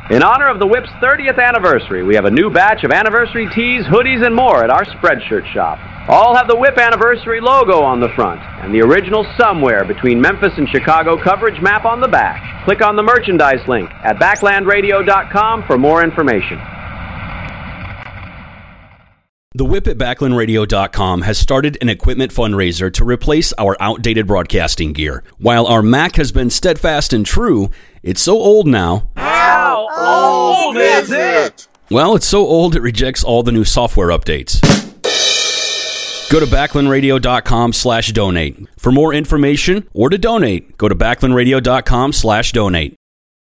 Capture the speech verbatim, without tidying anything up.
In honor of the Whip's thirtieth anniversary, we have a new batch of anniversary tees, hoodies, and more at our Spreadshirt shop. All have the Whip anniversary logo on the front and the original Somewhere Between Memphis and Chicago coverage map on the back. Click on the merchandise link at backland radio dot com for more information. The Whip at backland radio dot com has started an equipment fundraiser to replace our outdated broadcasting gear. While our Mac has been steadfast and true, it's so old now. How old is it? Well, it's so old it rejects all the new software updates. Go to backland radio dot com slash donate. For more information or to donate, go to backland radio dot com slash donate.